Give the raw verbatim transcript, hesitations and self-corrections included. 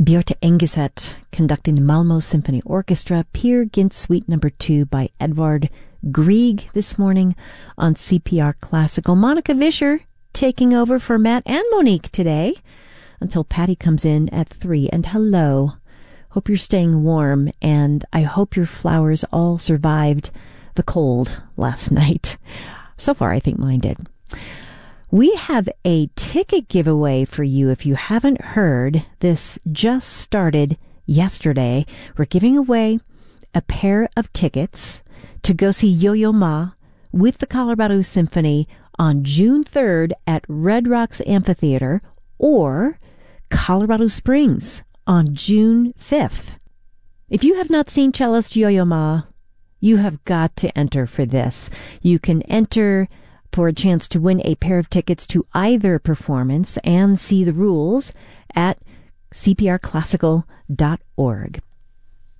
Björte Engeset conducting the Malmo Symphony Orchestra, Peer Gynt Suite Number Two by Edvard Grieg this morning on C P R Classical. Monica Vischer taking over for Matt and Monique today until Patty comes in at three. And hello, hope you're staying warm, and I hope your flowers all survived the cold last night. So far, I think mine did. We have a ticket giveaway for you. If you haven't heard, this just started yesterday. We're giving away a pair of tickets to go see Yo-Yo Ma with the Colorado Symphony on June third at Red Rocks Amphitheater, or Colorado Springs on June fifth. If you have not seen cellist Yo-Yo Ma, you have got to enter for this. You can enter for a chance to win a pair of tickets to either performance and see the rules at c p r classical dot org.